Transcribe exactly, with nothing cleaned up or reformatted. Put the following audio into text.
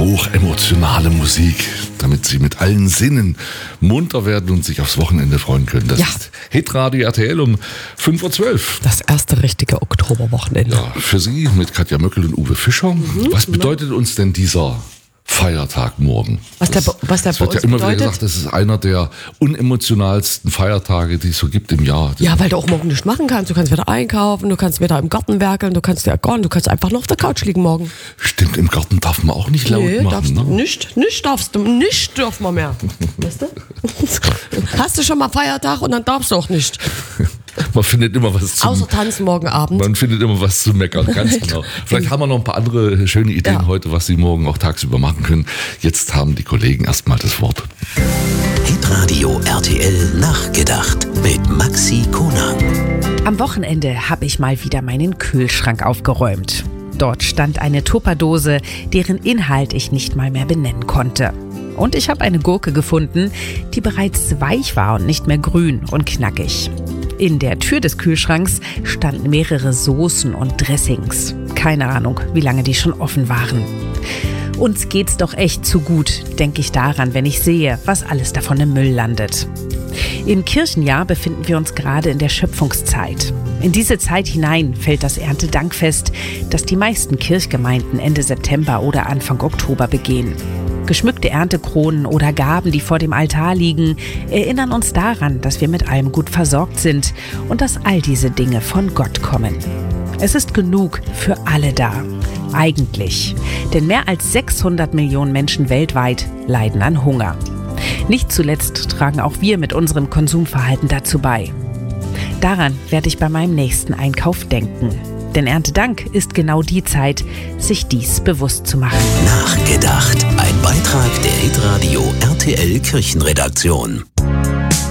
hochemotionale Musik, damit Sie mit allen Sinnen munter werden und sich aufs Wochenende freuen können. Das Ja. ist Hitradio R T L um fünf Uhr zwölf. Das erste richtige Oktoberwochenende. Ja, für Sie mit Katja Möckel und Uwe Fischer. Mhm. Was bedeutet uns denn dieser Feiertag morgen? Was der, was der Es bei wird ja uns immer wieder bedeutet? gesagt, das ist einer der unemotionalsten Feiertage, die es so gibt im Jahr. Ja, weil du auch morgen nichts machen kannst. Du kannst wieder einkaufen, du kannst wieder im Garten werkeln, du kannst ja gar nicht, du kannst einfach nur auf der Couch liegen morgen. Stimmt, im Garten darf man auch nicht laut Nee, machen. darfst Ne? du nicht, nicht darfst du, nicht dürfen wir mehr. Weißt du? Hast du schon mal Feiertag und dann darfst du auch nicht. Man findet immer was zu Außer tanzen morgen Abend. Man findet immer was zu meckern, ganz genau. Vielleicht haben wir noch ein paar andere schöne Ideen Ja. heute, was Sie morgen auch tagsüber machen können. Jetzt haben die Kollegen erstmal das Wort. Hitradio R T L Nachgedacht mit Maxi Konang. Am Wochenende habe ich mal wieder meinen Kühlschrank aufgeräumt. Dort stand eine Tupperdose, deren Inhalt ich nicht mal mehr benennen konnte. Und ich habe eine Gurke gefunden, die bereits weich war und nicht mehr grün und knackig. In der Tür des Kühlschranks standen mehrere Soßen und Dressings. Keine Ahnung, wie lange die schon offen waren. Uns geht's doch echt zu gut, denke ich daran, wenn ich sehe, was alles davon im Müll landet. Im Kirchenjahr befinden wir uns gerade in der Schöpfungszeit. In diese Zeit hinein fällt das Erntedankfest, das die meisten Kirchgemeinden Ende September oder Anfang Oktober begehen. Geschmückte Erntekronen oder Gaben, die vor dem Altar liegen, erinnern uns daran, dass wir mit allem gut versorgt sind und dass all diese Dinge von Gott kommen. Es ist genug für alle da. Eigentlich. Denn mehr als sechshundert Millionen Menschen weltweit leiden an Hunger. Nicht zuletzt tragen auch wir mit unserem Konsumverhalten dazu bei. Daran werde ich bei meinem nächsten Einkauf denken. Denn Erntedank ist genau die Zeit, sich dies bewusst zu machen. Nachgedacht. Ein Beitrag der Hitradio R T L Kirchenredaktion.